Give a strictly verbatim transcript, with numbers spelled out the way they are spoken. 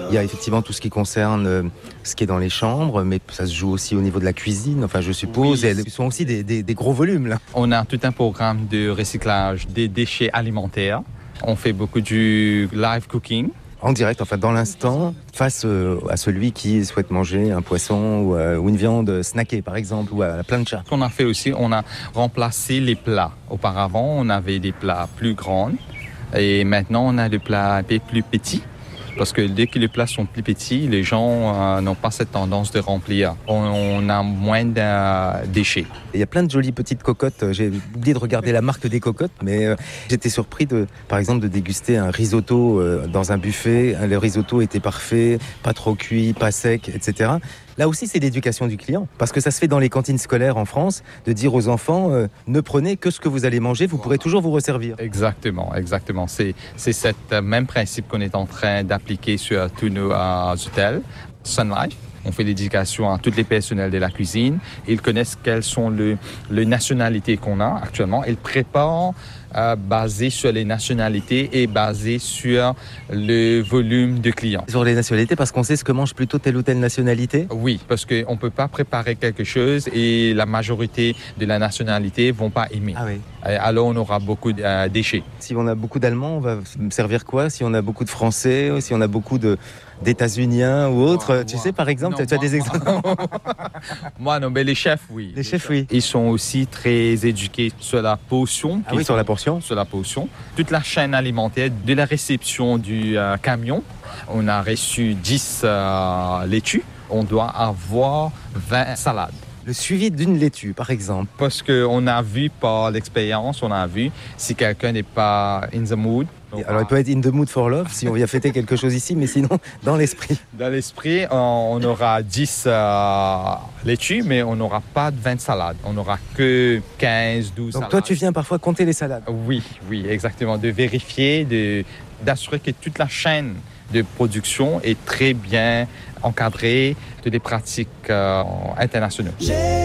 Il y a effectivement tout ce qui concerne euh, ce qui est dans les chambres, mais ça se joue aussi au niveau de la cuisine, enfin je suppose. Oui. Et elles sont aussi des, des, des gros volumes là. On a tout un programme de recyclage des déchets alimentaires. On fait beaucoup du live cooking. En direct, enfin dans l'instant, face euh, à celui qui souhaite manger un poisson ou, euh, ou une viande snackée par exemple, ou à la plancha. Ce qu'on a fait aussi, on a remplacé les plats. Auparavant, on avait des plats plus grands et maintenant on a des plats un peu plus petits. Parce que dès que les plats sont plus petits, les gens euh, n'ont pas cette tendance de remplir. On, on a moins de déchets. Il y a plein de jolies petites cocottes. J'ai oublié de regarder la marque des cocottes, mais euh, j'étais surpris, de, par exemple, de déguster un risotto euh, dans un buffet. Le risotto était parfait, pas trop cuit, pas sec, et cetera. Là aussi, c'est l'éducation du client. Parce que ça se fait dans les cantines scolaires en France, de dire aux enfants, euh, ne prenez que ce que vous allez manger, vous pourrez toujours vous resservir. Exactement, exactement. C'est, c'est ce même principe qu'on est en train d'appliquer sur tous nos euh, hôtels. Sun Life, on fait l'éducation à tous les personnels de la cuisine. Ils connaissent quelles sont les, les nationalités qu'on a actuellement. Ils préparent euh, basé sur les nationalités et basé sur le volume de clients. Sur les nationalités, parce qu'on sait ce que mange plutôt telle ou telle nationalité? Oui, parce qu'on ne peut pas préparer quelque chose et la majorité de la nationalité ne vont pas aimer. Ah oui. Alors on aura beaucoup de euh, déchets. Si on a beaucoup d'Allemands, on va servir quoi? Si on a beaucoup de Français, si on a beaucoup de, d'États-Uniens ou autres, Moi, tu moi. sais par exemple, Non, tu as moi, des exemples? Moi non, mais les chefs, oui. Les chefs, oui. Ils sont aussi très éduqués sur la portion. Ah oui, sur la portion. Sur la portion. Toute la chaîne alimentaire, de la réception du euh, camion, on a reçu dix euh, laitues. On doit avoir vingt salades. Le suivi d'une laitue, par exemple. Parce qu'on a vu par l'expérience, on a vu si quelqu'un n'est pas in the mood. Alors, il peut être in the mood for love si on vient fêter quelque chose ici, mais sinon, dans l'esprit. Dans l'esprit, on aura dix euh, laitues, mais on n'aura pas de vingt salades. On n'aura que quinze, douze Donc salades. toi, tu viens parfois compter les salades? Oui, oui, exactement. De vérifier, de, d'assurer que toute la chaîne de production est très bien encadrée, de des pratiques euh, internationales.